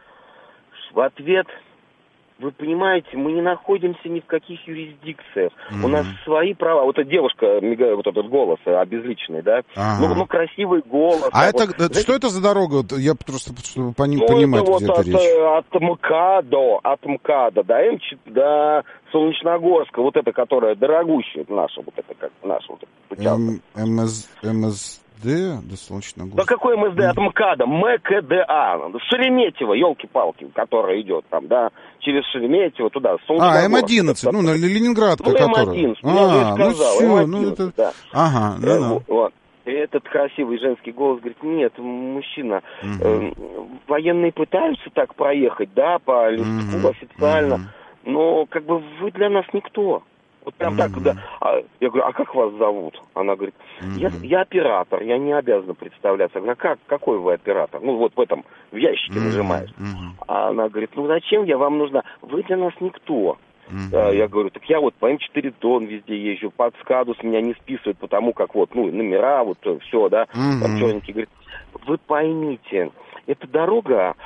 В ответ, вы понимаете, мы не находимся ни в каких юрисдикциях. У нас свои права. Вот эта девушка, вот этот голос обезличенный, да? Красивый голос. Что это за дорога? Я просто, чтобы понимать, где это речь. От МКАДа до Солнечногорска, вот это, которая дорогущая, наша, вот это, как наша, вот эта до Солнечногорска. Да какой МСД от МКАДа? МКДА. Шереметьево, елки-палки, которая идет там, да, через Шереметьево туда. М-11, на Ленинград, М-11, я же сказал, М-11, да. Вот. И этот красивый женский голос говорит, нет, мужчина, военные пытаются так проехать, да, по листку официально, но вы для нас никто. Вот прям так, да. Я говорю, а как вас зовут? Она говорит, я оператор, я не обязана представляться. Я говорю, какой вы оператор? В этом, в ящике нажимаешь. А она говорит, зачем я вам нужна? Вы для нас никто. Я говорю, так я по М4 Дон везде езжу, под СКАДус меня не списывают, потому как номера, все, да, там черненькие. Говорит, вы поймите, эта дорога,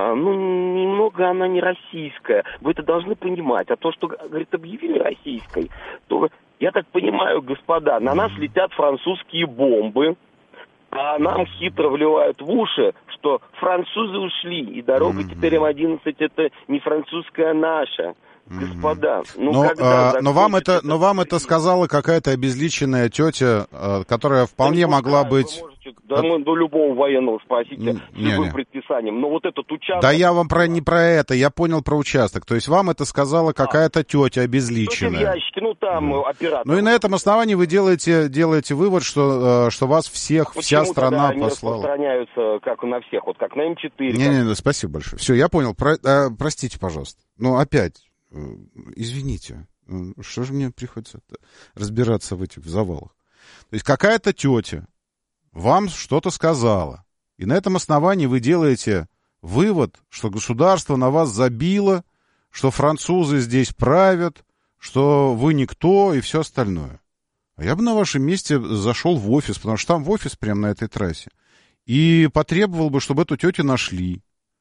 немного она не российская. Вы это должны понимать. А то, что, говорит, объявили российской, то, я так понимаю, господа, на нас летят французские бомбы, а нам хитро вливают в уши, что французы ушли, и дорога теперь М-11 это не французская, а наша. Господа, но вам это сказала какая-то обезличенная тетя, которая вполне могла быть... Да, до любого военного спросите с любым предписанием. Но вот этот участок... Да я вам не про это, я понял про участок. То есть вам это сказала какая-то тетя обезличенная. Тетя в ящике, там оператор. И на этом основании вы делаете вывод, что вас вся страна послала. Почему распространяются как на всех, как на М4. Не, спасибо большое. Все, я понял. Простите, пожалуйста. Опять, извините. Что же мне приходится разбираться в этих завалах? То есть какая-то тетя вам что-то сказала, и на этом основании вы делаете вывод, что государство на вас забило, что французы здесь правят, что вы никто и все остальное. А я бы на вашем месте зашел в офис, потому что там в офис прямо на этой трассе, и потребовал бы, чтобы эту тетю нашли.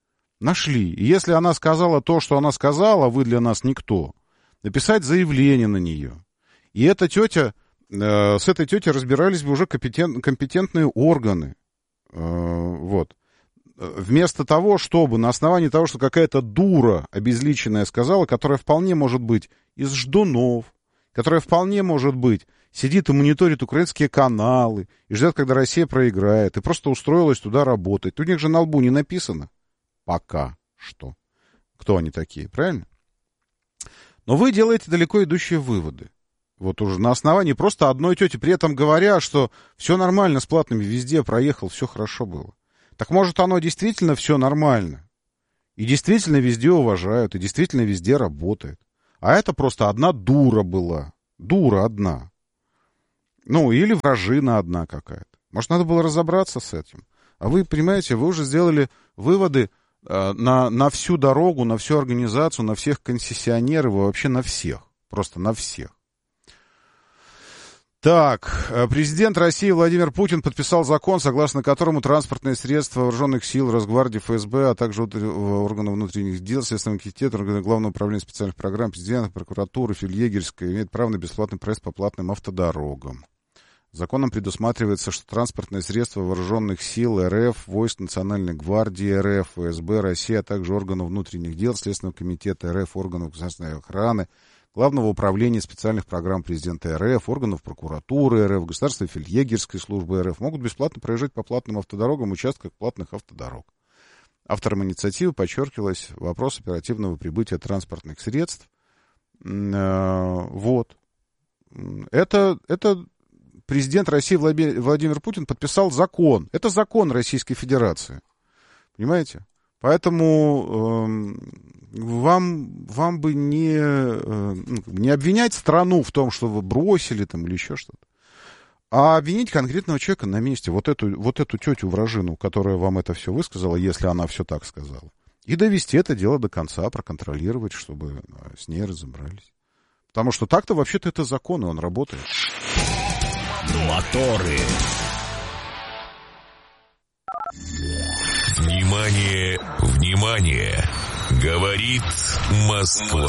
И если она сказала то, что она сказала, вы для нас никто, написать заявление на нее. И эта тетя... С этой тетей разбирались бы уже компетентные органы. Вместо того, чтобы на основании того, что какая-то дура обезличенная сказала, которая вполне может быть из ждунов, которая вполне может быть сидит и мониторит украинские каналы, и ждет, когда Россия проиграет, и просто устроилась туда работать. У них же на лбу не написано. Пока что. Кто они такие, правильно? Но вы делаете далеко идущие выводы. Вот уже на основании просто одной тети, при этом говоря, что все нормально с платными, везде проехал, все хорошо было. Так может оно действительно все нормально? И действительно везде уважают, и действительно везде работает. А это просто одна дура была. Дура одна. Ну, или вражина одна какая-то. Может, надо было разобраться с этим. А вы, понимаете, вы уже сделали выводы на всю дорогу, на всю организацию, на всех концессионеров, вообще на всех. Просто на всех. Так, президент России Владимир Путин подписал закон, согласно которому транспортные средства вооруженных сил, Росгвардии, ФСБ, а также органов внутренних дел, Следственного комитета, Главного управления специальных программ президента, прокуратуры, Фельдъегерской имеют право на бесплатный проезд по платным автодорогам. Законом предусматривается, что транспортные средства вооруженных сил РФ, войск Национальной гвардии РФ, ФСБ России, а также органов внутренних дел, Следственного комитета РФ, органов государственной охраны, Главного управления специальных программ президента РФ, органов прокуратуры РФ, Государственной фельдъегерской службы РФ могут бесплатно проезжать по платным автодорогам, участках платных автодорог. Автором инициативы подчеркивалось вопрос оперативного прибытия транспортных средств. Вот. Это президент России Владимир Путин подписал закон. Это закон Российской Федерации. Понимаете? Поэтому вам бы не обвинять страну в том, что вы бросили там или еще что-то, а обвинить конкретного человека на месте, вот эту тетю-вражину, которая вам это все высказала, если она все так сказала, и довести это дело до конца, проконтролировать, чтобы с ней разобрались. Потому что так-то вообще-то это закон, и он работает. Моторы. Внимание, внимание! Говорит Москва.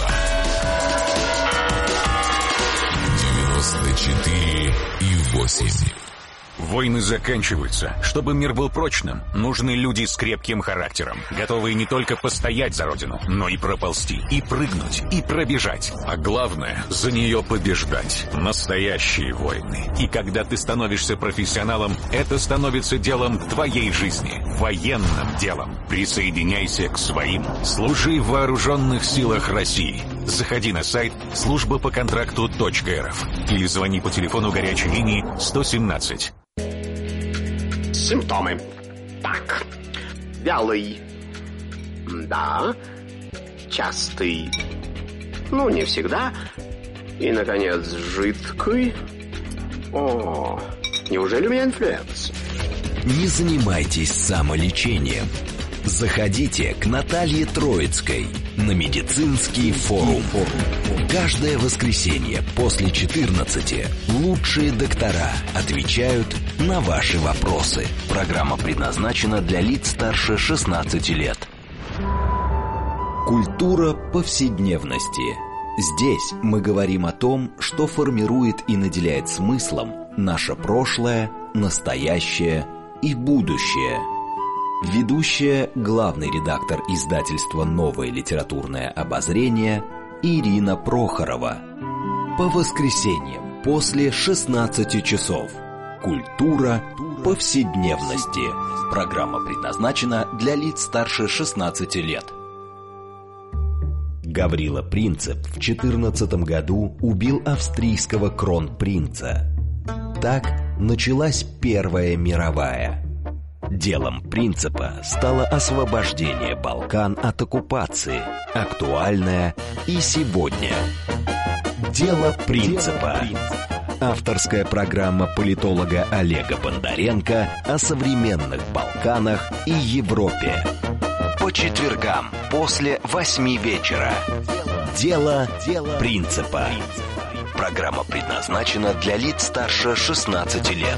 94,8. Войны заканчиваются. Чтобы мир был прочным, нужны люди с крепким характером, готовые не только постоять за родину, но и проползти, и прыгнуть, и пробежать. А главное, за нее побеждать. Настоящие войны. И когда ты становишься профессионалом, это становится делом твоей жизни. Военным делом. Присоединяйся к своим. Служи в вооруженных силах России. Заходи на сайт службапоконтракту.рф или звони по телефону горячей линии 117. Симптомы. Так. Вялый. Да. Частый. Ну, не всегда. И, наконец, жидкий. О, неужели у меня инфлюенс? Не занимайтесь самолечением. Заходите к Наталье Троицкой на медицинский форум. Каждое воскресенье после 14 лучшие доктора отвечают на ваши вопросы. Программа предназначена для лиц старше 16 лет. Культура повседневности. Здесь мы говорим о том, что формирует и наделяет смыслом наше прошлое, настоящее и будущее. Ведущая, главный редактор издательства «Новое литературное обозрение» Ирина Прохорова. По воскресеньям после 16 часов. Культура повседневности. Программа предназначена для лиц старше 16 лет. Гаврила Принцип в 14 году убил австрийского кронпринца. Так началась Первая мировая. Делом Принципа стало освобождение Балкан от оккупации, актуальное и сегодня. Дело Принципа. Авторская программа политолога Олега Бондаренко о современных Балканах и Европе. По четвергам после 8 вечера. Дело Принципа. Программа предназначена для лиц старше 16 лет.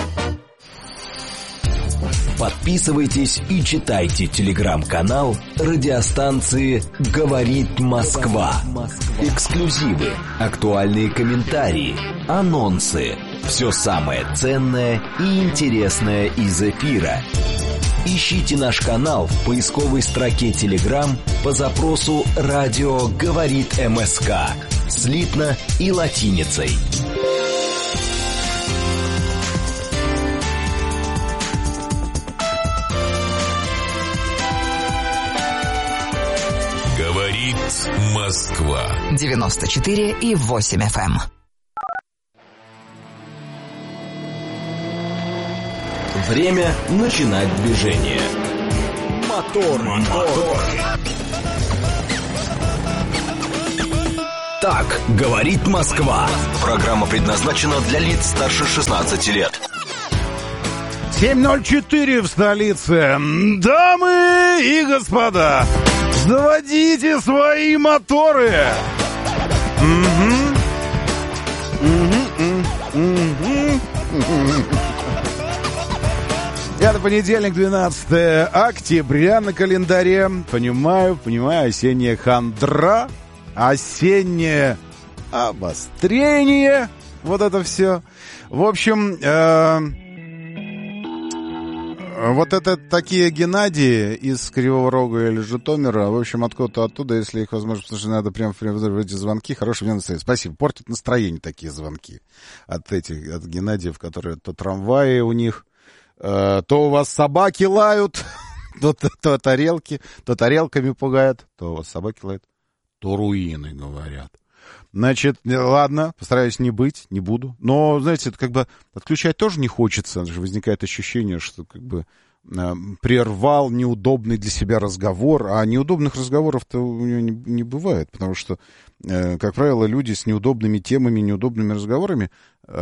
Подписывайтесь и читайте телеграм-канал радиостанции «Говорит Москва». Эксклюзивы, актуальные комментарии, анонсы. Все самое ценное и интересное из эфира. Ищите наш канал в поисковой строке Telegram по запросу «Радио говорит МСК» слитно и латиницей. Москва 94,8 FM. Время начинать движение. Мотор. Так говорит Москва. Программа предназначена для лиц старше 16 лет. 7:04 в столице. Дамы и господа, заводите свои моторы. Это понедельник, 12 октября на календаре. Понимаю, осенняя хандра, осеннее обострение. Вот это все. В общем, вот это такие Геннадии из Кривого Рога или Житомира, в общем, откуда-то оттуда, если их возможно, потому что надо прямо в эти звонки, хорошего дня настроения. Спасибо. Портят настроение такие звонки от Геннадиев, которые то трамваи у них, то у вас собаки лают, то тарелками пугают, то у вас собаки лают, то руины говорят. Значит, ладно, постараюсь не буду. Но, знаете, это как бы отключать тоже не хочется. Возникает ощущение, что как бы прервал неудобный для себя разговор. А неудобных разговоров-то у него не бывает. Потому что, как правило, люди с неудобными темами, неудобными разговорами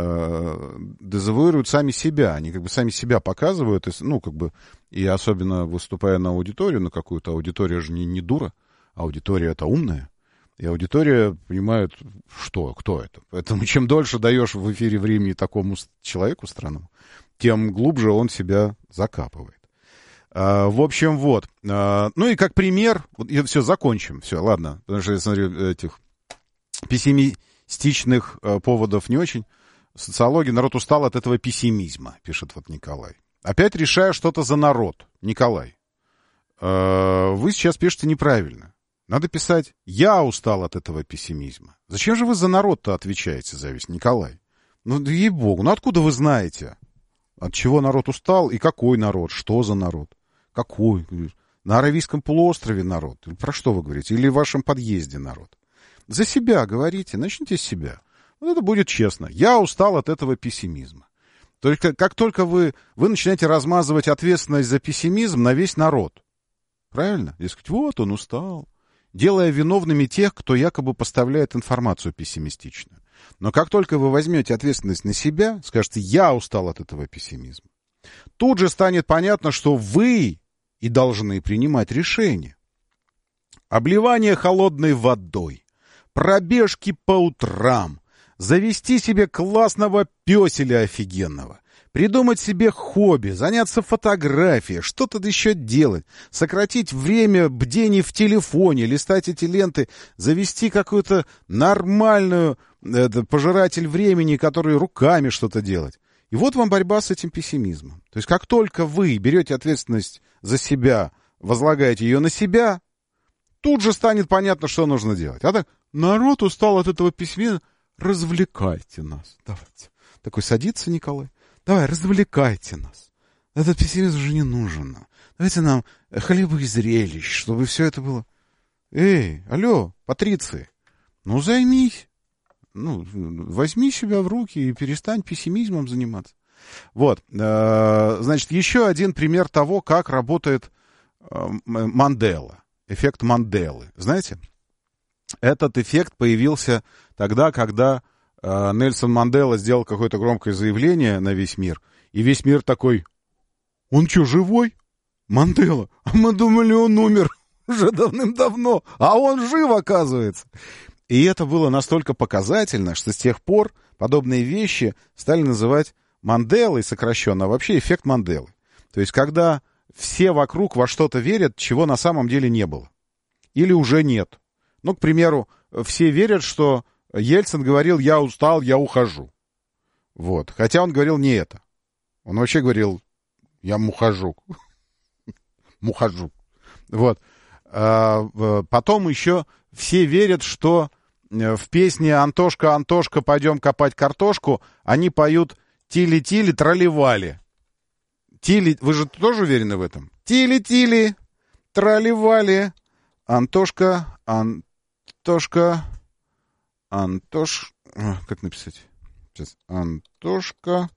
дезавуируют сами себя. Они как бы сами себя показывают. Ну, как бы, и особенно выступая на аудиторию, на какую-то аудиторию же не дура. Аудитория — это умная. И аудитория понимает, кто это. Поэтому чем дольше даешь в эфире времени такому человеку странному, тем глубже он себя закапывает. В общем, вот. Ну и как пример, все, закончим. Все, ладно. Потому что я смотрю, этих пессимистичных поводов не очень. Социология, народ устал от этого пессимизма, пишет вот Николай. Опять решаю что-то за народ. Николай, вы сейчас пишете неправильно. Надо писать: я устал от этого пессимизма. Зачем же вы за народ-то отвечаете за весь, Николай? Ну, ей-богу, ну откуда вы знаете, от чего народ устал и какой народ, что за народ? Какой? На Аравийском полуострове народ? Про что вы говорите? Или в вашем подъезде народ? За себя говорите, начните с себя. Вот это будет честно. Я устал от этого пессимизма. Только как только вы начинаете размазывать ответственность за пессимизм на весь народ. Правильно? Дескать, вот он устал. Делая виновными тех, кто якобы поставляет информацию пессимистичную. Но как только вы возьмете ответственность на себя, скажете: я устал от этого пессимизма, тут же станет понятно, что вы и должны принимать решения. Обливание холодной водой, пробежки по утрам, завести себе классного пёселя офигенного, придумать себе хобби, заняться фотографией, что-то еще делать, сократить время бдений в телефоне, листать эти ленты, завести какую-то нормальную пожиратель времени, который руками что-то делать. И вот вам борьба с этим пессимизмом. То есть как только вы берете ответственность за себя, возлагаете ее на себя, тут же станет понятно, что нужно делать. А так, народ устал от этого пессимизма, развлекайте нас. Давайте. Такой садится Николай. Давай, развлекайте нас. Этот пессимизм уже не нужен нам. Давайте нам хлеба и зрелищ, чтобы все это было. Эй, алло, патриции, ну займись. Ну, возьми себя в руки и перестань пессимизмом заниматься. Вот, значит, еще один пример того, как работает Мандела. Эффект Манделы. Знаете, этот эффект появился тогда, когда Нельсон Мандела сделал какое-то громкое заявление на весь мир, и весь мир такой: он что, живой? Мандела? А мы думали, он умер уже давным-давно, а он жив, оказывается. И это было настолько показательно, что с тех пор подобные вещи стали называть Манделой сокращенно, а вообще эффект Манделы. То есть, когда все вокруг во что-то верят, чего на самом деле не было. Или уже нет. Ну, к примеру, все верят, что Ельцин говорил: я устал, я ухожу. Вот. Хотя он говорил не это. Он вообще говорил: я мухожук. Мухожук. Вот. Потом еще все верят, что в песне «Антошка, Антошка, пойдем копать картошку» они поют «Тили-тили, тролливали». Тили, вы же тоже уверены в этом? Тили-тили, тролливали. Антошка, Антошка. Как написать? Сейчас. Антошка.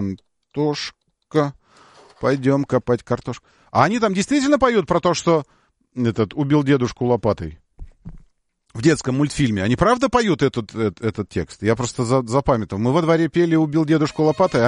Пойдем копать картошку. А они там действительно поют про то, что убил дедушку лопатой? В детском мультфильме. Они правда поют этот текст? Я просто запамятовал. Мы во дворе пели «Убил дедушку лопатой»,